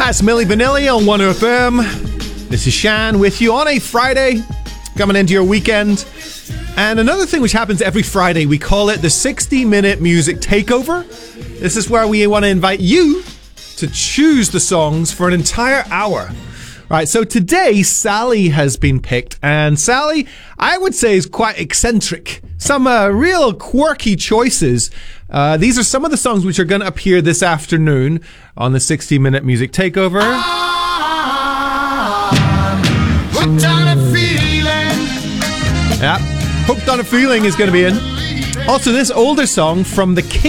That's Milli Vanilli on 1FM. This is Shan with you on a Friday, coming into your weekend. And another thing which happens every Friday, we call it the 60-minute music takeover. This is where we want to invite you to choose the songs for an entire hour. Right, so today Sally has been picked, and Sally, I would say, is quite eccentric. Some real quirky choices. These are some of the songs which are going to appear this afternoon on the 60-minute music takeover. Hooked on a feeling. Yeah, Hooked on a Feeling is going to be in. Also, this older song from The